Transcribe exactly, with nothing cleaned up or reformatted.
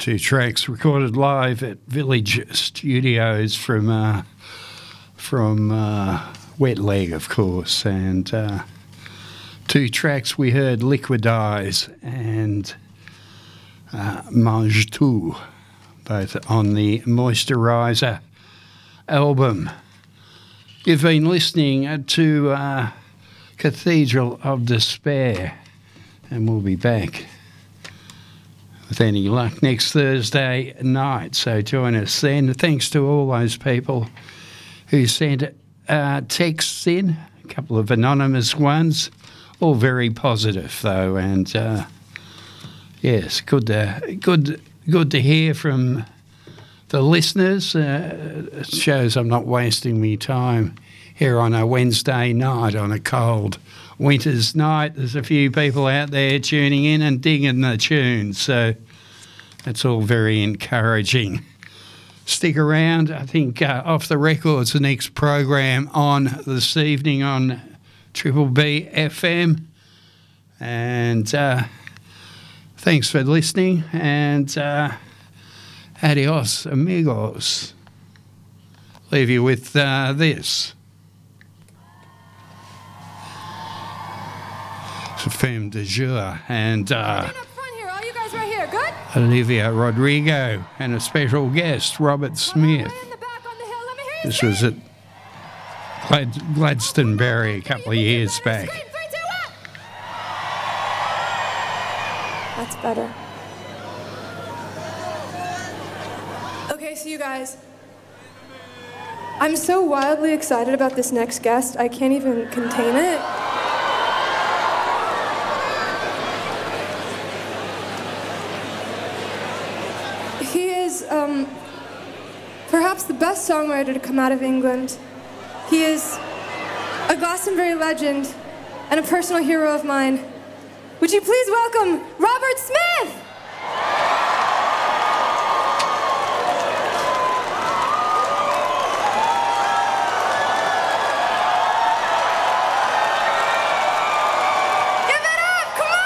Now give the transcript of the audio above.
Two tracks recorded live at Village Studios from uh, from uh, Wet Leg, of course, and uh, two tracks we heard, Liquidize and uh, Mange Tout, both on the Moisturiser album. You've been listening to uh, Cathedral of Despair, and we'll be back with any luck next Thursday night, so join us then. Thanks to all those people who sent uh, texts in, a couple of anonymous ones, all very positive though, and uh, yes, good to, good, good to hear from the listeners. Uh, it shows I'm not wasting my time here on a Wednesday night on a cold winter's night. There's a few people out there tuning in and digging the tunes, so that's all very encouraging. Stick around. I think uh, Off the Record's the next program on this evening on Triple B F M. And uh, thanks for listening, and uh, adios, amigos. Leave you with uh, this. Femme de jour, and uh, Olivia Rodrigo and a special guest, Robert Smith. This was at Glad- Gladstone-Berry a couple of years back. That's better. Okay, so you guys, I'm so wildly excited about this next guest, I can't even contain it. Um, perhaps the best songwriter to come out of England. He is a Glastonbury legend and a personal hero of mine. Would you please welcome Robert Smith?